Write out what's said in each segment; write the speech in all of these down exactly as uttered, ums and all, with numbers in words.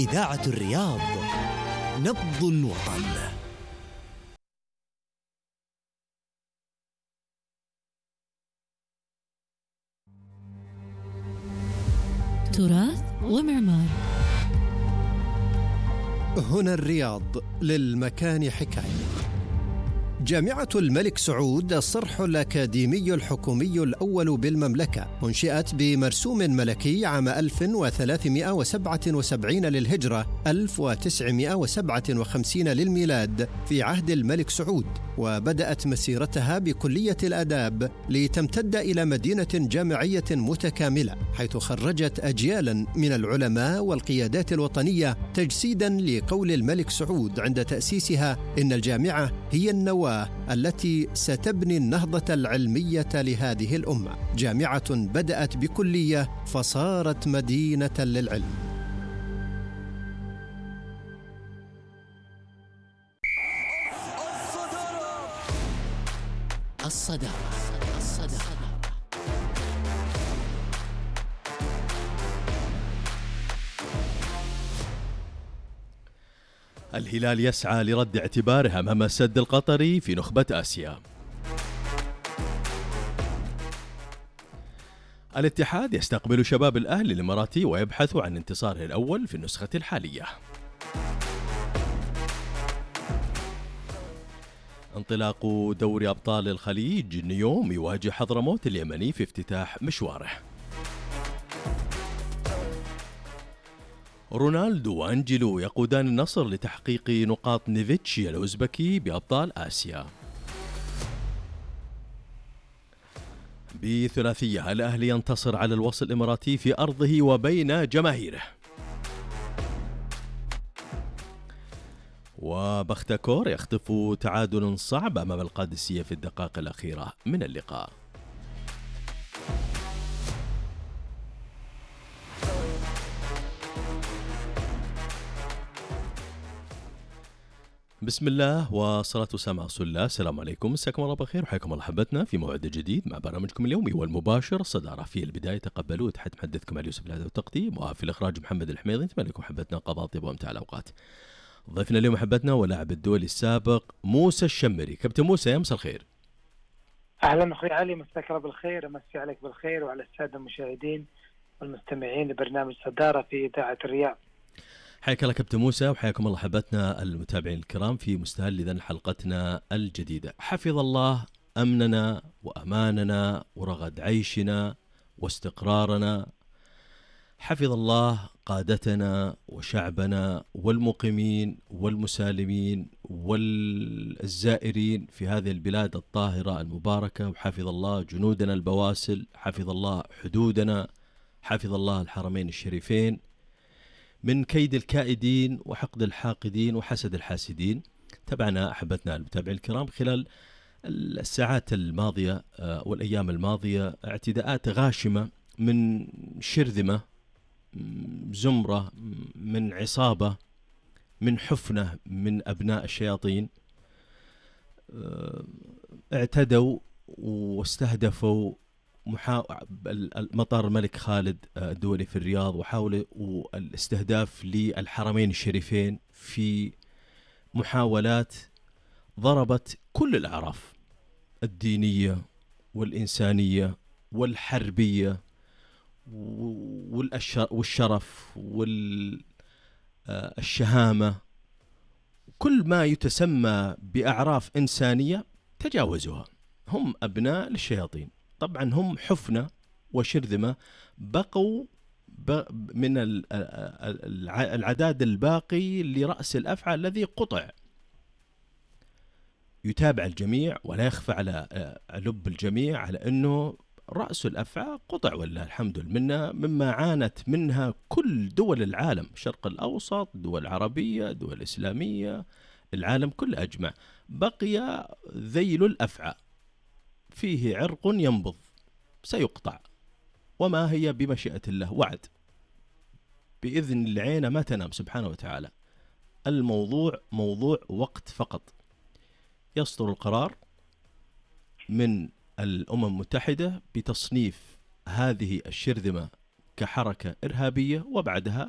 إذاعة الرياض، نبض الوطن. تراث ومعمار. هنا الرياض، للمكان حكاية. جامعة الملك سعود الصرح الأكاديمي الحكومي الأول بالمملكة، أنشئت بمرسوم ملكي عام ألف وثلاثمائة وسبعة وسبعين للهجرة ألف وتسعمائة وسبعة وخمسين للميلاد في عهد الملك سعود، وبدأت مسيرتها بكلية الآداب لتمتد إلى مدينة جامعية متكاملة، حيث خرجت أجيالا من العلماء والقيادات الوطنية، تجسيدا لقول الملك سعود عند تأسيسها: إن الجامعة هي النواة التي ستبني النهضة العلمية لهذه الأمة. جامعة بدأت بكلية فصارت مدينة للعلم. الصدارة. الصدارة. الهلال يسعى لرد اعتباره أمام السد القطري في نخبة آسيا. الاتحاد يستقبل شباب الأهلي الإماراتي ويبحث عن انتصاره الأول في النسخة الحالية. انطلاق دوري أبطال الخليج، اليوم يواجه حضرموت اليمني في افتتاح مشواره. رونالدو وأنجلو يقودان النصر لتحقيق نقاط نيفيتشي الأوزبكي بأبطال آسيا. بثلاثية، الأهلي ينتصر على الوصل الإماراتي في أرضه وبين جماهيره. وبختكور يخطف تعادل صعب أمام القادسية في الدقائق الأخيرة من اللقاء. بسم الله والصلاة والسلام على رسول الله. السلام عليكم، مساكم الله بخير وحياكم الله حبتنا في موعد جديد مع برنامجكم اليومي والمباشر الصدارة. في البداية تقبلوا تحت محدثكم علي يوسف الهدى والتقديم، وفي الإخراج محمد الحميدي. نتمنى لكم حبتنا قضاء طيب وامتع الأوقات. ضيفنا اليوم حبتنا ولاعب الدولي السابق موسى الشمري. كابتن موسى، يا مساء الخير. أهلا أخوي علي، مساك الله بالخير، أمسي عليك بالخير وعلى السادة المشاهدين والمستمعين لبرنامج صدارة في إذاعة الرياض. حياك الله كابتن موسى، وحياكم الله حبتنا المتابعين الكرام في مستهل إذن حلقتنا الجديدة. حفظ الله أمننا وأماننا ورغد عيشنا واستقرارنا. حفظ الله قادتنا وشعبنا والمقيمين والمسالمين والزائرين في هذه البلاد الطاهرة المباركة. وحفظ الله جنودنا البواسل، حفظ الله حدودنا، حفظ الله الحرمين الشريفين من كيد الكائدين وحقد الحاقدين وحسد الحاسدين. تابعنا أحبتنا المتابعين الكرام خلال الساعات الماضية والأيام الماضية اعتداءات غاشمة من شرذمة، زمرة من عصابة، من حفنة من أبناء الشياطين، اعتدوا واستهدفوا مطار الملك خالد الدولي في الرياض، وحاولوا الاستهداف للحرمين الشريفين في محاولات ضربت كل الأعراف الدينية والإنسانية والحربية والشرف والشهامة، كل ما يتسمى بأعراف إنسانية تجاوزوها. هم أبناء للشياطين، طبعا هم حفنة وشرذمة، بقوا من العداد الباقي لرأس الأفعى الذي قطع. يتابع الجميع ولا يخفى على لب الجميع على أنه رأس الأفعى قطع، والله الحمد لله، مما عانت منها كل دول العالم، الشرق الأوسط، دول عربية، دول إسلامية، العالم كله أجمع. بقي ذيل الأفعى، فيه عرق ينبض سيقطع، وما هي بمشيئة الله، وعد بإذن العين ما تنام سبحانه وتعالى. الموضوع موضوع وقت فقط. يصدر القرار من الأمم المتحدة بتصنيف هذه الشرذمة كحركة إرهابية، وبعدها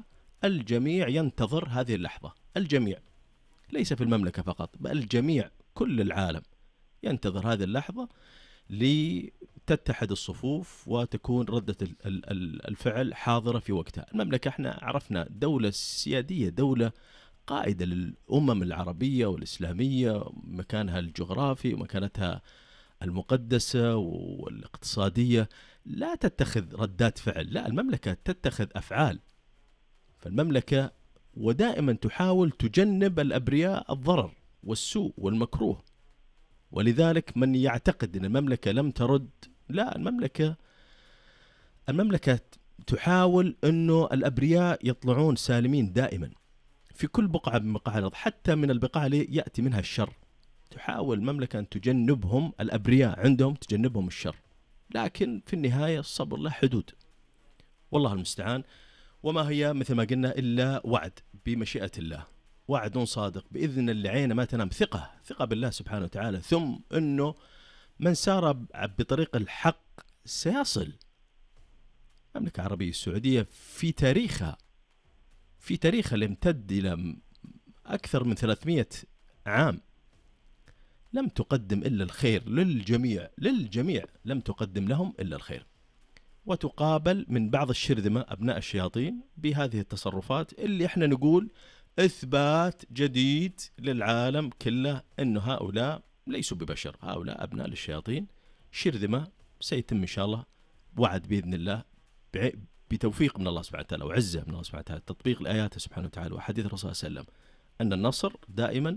الجميع ينتظر هذه اللحظة، الجميع ليس في المملكة فقط بل الجميع، كل العالم ينتظر هذه اللحظة لتتحد الصفوف وتكون ردة الفعل حاضرة في وقتها. المملكة احنا عرفنا دولة سيادية، دولة قائدة للأمم العربية والإسلامية، مكانها الجغرافي ومكانتها المقدسة والاقتصادية، لا تتخذ ردات فعل، لا، المملكة تتخذ أفعال. فالمملكة ودائما تحاول تجنب الأبرياء الضرر والسوء والمكروه. ولذلك من يعتقد أن المملكة لم ترد، لا، المملكة المملكة تحاول أنه الأبرياء يطلعون سالمين دائما في كل بقعة من بقاع الأرض، حتى من البقاع اللي يأتي منها الشر تحاول المملكة أن تجنبهم، الأبرياء عندهم تجنبهم الشر. لكن في النهاية الصبر له حدود، والله المستعان. وما هي مثل ما قلنا إلا وعد بمشيئة الله، وعد صادق بإذن اللي عينه ما تنام، ثقة ثقة بالله سبحانه وتعالى، ثم أنه من سار بطريق الحق سيصل. المملكة العربية السعودية في تاريخها في تاريخها اللي امتد إلى أكثر من ثلاثمائة عام لم تقدم إلا الخير للجميع، للجميع لم تقدم لهم إلا الخير، وتقابل من بعض الشرذمة أبناء الشياطين بهذه التصرفات اللي احنا نقول إثبات جديد للعالم كله أنه هؤلاء ليسوا ببشر، هؤلاء أبناء للشياطين، شرذمة سيتم إن شاء الله، وعد بإذن الله بتوفيق من الله سبحانه وتعالى وعزة من الله سبحانه وتعالى، تطبيق الآيات سبحانه وتعالى وحديث الرسول صلى الله عليه وسلم، أن النصر دائما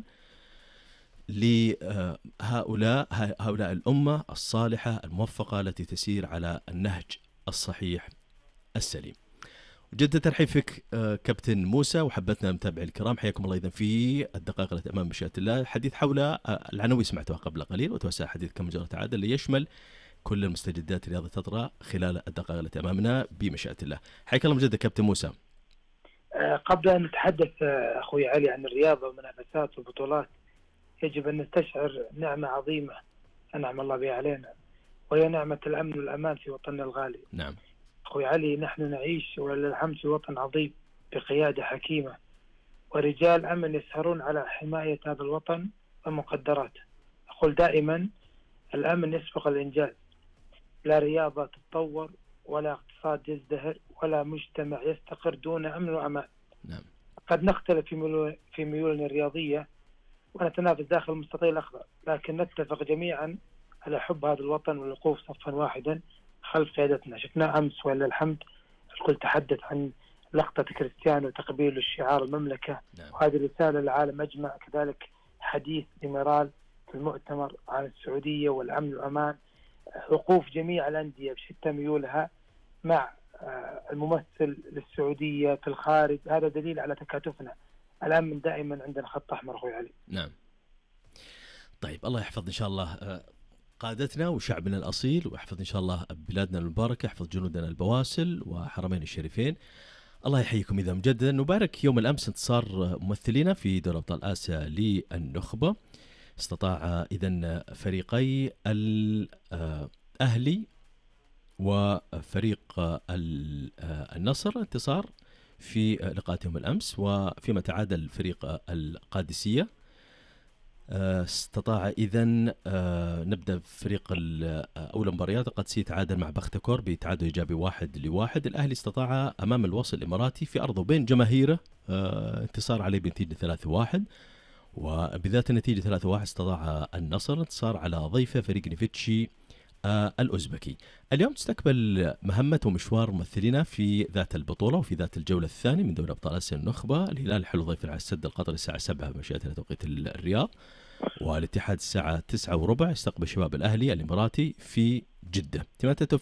لهؤلاء هؤلاء الأمة الصالحة الموفقة التي تسير على النهج الصحيح السليم. جد ترحيب فيك كابتن موسى وحبتنا المتابعين الكرام، حياكم الله إذن في الدقائق التي أمام مشيئة الله، الحديث حول العناوين سمعتها قبل قليل، وتوسع الحديث كما جرت عادة اللي يشمل كل المستجدات اللي تطرأ خلال الدقائق التي أمامنا بمشيئة الله. حياك الله مجدد كابتن موسى. قبل أن نتحدث أخوي علي عن الرياضة والمنافسات والبطولات، يجب أن نستشعر نعمة عظيمة أنعم الله بها علينا، وهي نعمة الأمن والأمان في وطننا الغالي. نعم أخوي علي، نحن نعيش ولله الحمد في وطن عظيم بقيادة حكيمة ورجال أمن يسهرون على حماية هذا الوطن ومقدراته. أقول دائما الأمن يسبق الإنجاز، لا رياضة تتطور ولا اقتصاد يزدهر ولا مجتمع يستقر دون أمن وأمان. نعم. قد نختلف في في ميولنا الرياضية ونتنافس داخل المستطيل الأخضر، لكن نتفق جميعا على حب هذا الوطن والوقوف صفا واحدا خلف قيادتنا. شفناه أمس ولله الحمد، الكل تحدث عن لقطة كريستيانو وتقبيل الشعار المملكة. نعم. وهذه رسالة للعالم أجمع. كذلك حديث ديميرال في المؤتمر عن السعودية والأمن والأمان، وقوف جميع الأندية بشتى ميولها مع الممثل للسعودية في الخارج، هذا دليل على تكاتفنا. الأمن دائما عندنا خط أحمر أخوي علي. نعم. طيب الله يحفظ إن شاء الله قادتنا وشعبنا الأصيل، ويحفظ إن شاء الله بلادنا المباركة، يحفظ جنودنا البواسل وحرمين الشريفين. الله يحييكم إذا مجددا. نبارك يوم الأمس انتصار ممثلين في دوري أبطال آسيا للنخبة. استطاع إذن فريقي الأهلي وفريق النصر انتصار في لقاءاتهم الأمس، وفيما تعادل فريق القادسية. استطاع إذن نبدأ فريق أول مباريات القادسية تعادل مع بختكور بتعادل إيجابي واحد لواحد. الأهلي استطاع أمام الوصل الإماراتي في أرضه بين جماهيره انتصار عليه بنتيجة ثلاثة واحد، وبذات النتيجة ثلاثة واحد استطاع النصر انتصار على ضيفه فريق نيفتشي آه الأوزبكي. اليوم تستكمل مهمة ومشوار ممثلين في ذات البطولة وفي ذات الجولة الثانية من دوري أبطال آسيا النخبة. الهلال الحلو ضيف على السد القطري الساعة سبعة بمشيئة توقيت الرياض، والاتحاد الساعة تسعة وربع يستقبل شباب الأهلي الإماراتي في جدة.